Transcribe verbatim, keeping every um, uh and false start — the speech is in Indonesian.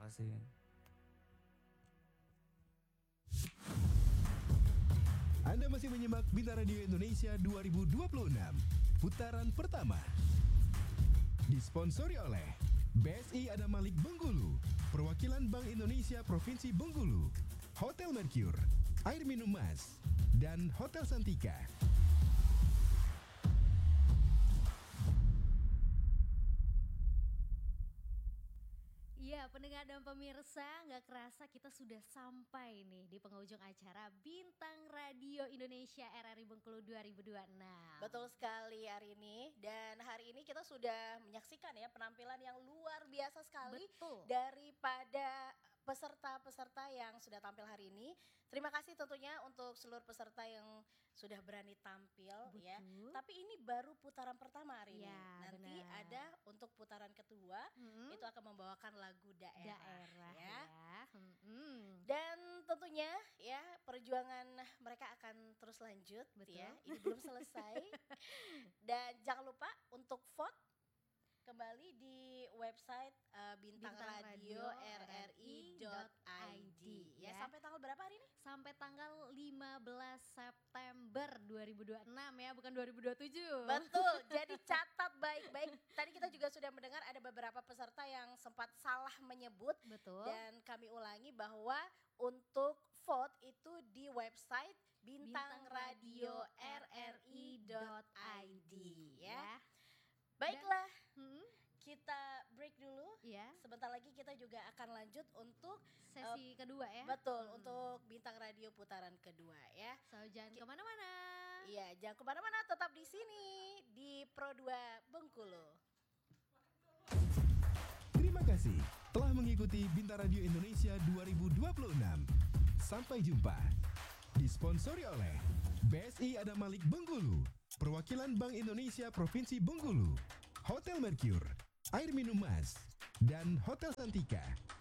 kasih. Anda masih menyimak Bintang Radio Indonesia dua ribu dua puluh enam, putaran pertama. Disponsori oleh B S I Adam Malik Bengkulu, Perwakilan Bank Indonesia Provinsi Bengkulu, Hotel Mercure, Air Minum Mas, dan Hotel Santika. Ya, pendengar dan pemirsa, nggak kerasa kita sudah sampai nih di penghujung acara Bintang Radio Indonesia R R I Bengkulu dua ribu dua puluh enam. Betul sekali hari ini, dan hari ini kita sudah menyaksikan ya penampilan yang luar biasa sekali. Betul. Daripada peserta-peserta yang sudah tampil hari ini. Terima kasih tentunya untuk seluruh peserta yang sudah berani tampil. Betul. Ya. Tapi ini baru putaran pertama hari Ya, ini. Nanti benar. ada untuk putaran kedua, Mm-mm. itu akan membawakan lagu daerah, Daerah ya. ya. Mm-mm. Dan tentunya ya perjuangan mereka akan terus lanjut. Betul. Ya. Ini belum selesai. Dan jangan lupa untuk vote kembali di website uh, bintang radio r r i dot i d ya. ya. Sampai tanggal berapa hari ini? Sampai tanggal lima belas September dua ribu dua puluh enam ya, bukan dua ribu dua puluh tujuh. Betul, jadi catat baik-baik. Tadi kita juga sudah mendengar ada beberapa peserta yang sempat salah menyebut. Betul. Dan kami ulangi bahwa untuk vote itu di website bintang radio r r i dot i d ya. Baiklah, Hmm, kita break dulu. ya. Sebentar lagi kita juga akan lanjut untuk Sesi kedua ya. betul Hmm. untuk Bintang Radio putaran kedua ya. So jangan kemana-mana. Iya, jangan kemana-mana, tetap di sini di Pro dua Bengkulu. Terima kasih telah mengikuti Bintang Radio Indonesia dua ribu dua puluh enam. Sampai jumpa. Disponsori oleh B S I Adam Malik Bengkulu, Perwakilan Bank Indonesia Provinsi Bengkulu, Hotel Mercure, Air Minum Mas, dan Hotel Santika.